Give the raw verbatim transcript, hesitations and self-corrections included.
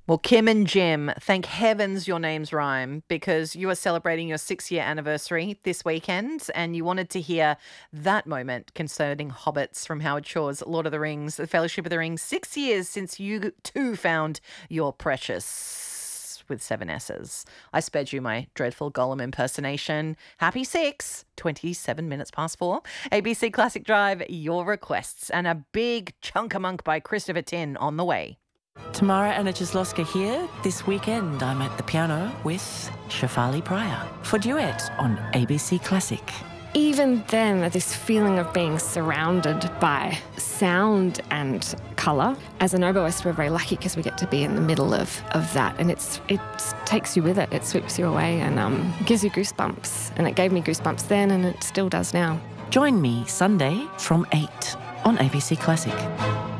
Well, Kim and Jim, thank heavens your names rhyme because you are celebrating your six-year anniversary this weekend and you wanted to hear that moment concerning hobbits from Howard Shore's Lord of the Rings, The Fellowship of the Ring. Six years since you too found your precious with seven S's. I spared you my dreadful Gollum impersonation. Happy six, twenty-seven minutes past four. A B C Classic Drive, your requests, and a big chunk-a-monk by Christopher Tin on the way. Tamara Anachaslowska here. This weekend I'm at the piano with Shefali Pryor for Duet on A B C Classic. Even then, this feeling of being surrounded by sound and colour. As an oboist, we're very lucky because we get to be in the middle of, of that, and it's it takes you with it. It sweeps you away and um, gives you goosebumps. And it gave me goosebumps then, and it still does now. Join me Sunday from eight on A B C Classic.